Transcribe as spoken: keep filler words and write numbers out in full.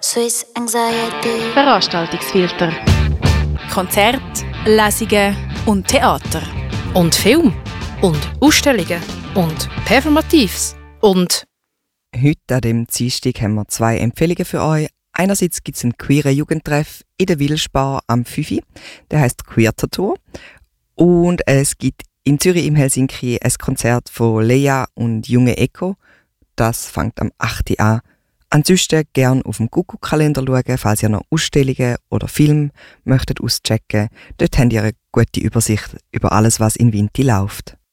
Swiss Anxiety. Veranstaltungsfilter. Konzerte, Lesungen und Theater. Und Film. Und Ausstellungen. Und Performatives. Und... Heute an dem Dienstag haben wir zwei Empfehlungen für euch. Einerseits gibt es einen queeren Jugendtreff in der Wilspar am fünf Uhr. Der heisst Queer Tattoo. Und es gibt in Zürich im Helsinki ein Konzert von Lea und Junge Echo. Das fängt am acht Uhr an. Ansonsten gerne auf dem Kuckuck-Kalender schauen, falls ihr noch Ausstellungen oder Filme möchtet auschecken. Dort habt ihr eine gute Übersicht über alles, was in Vinti läuft.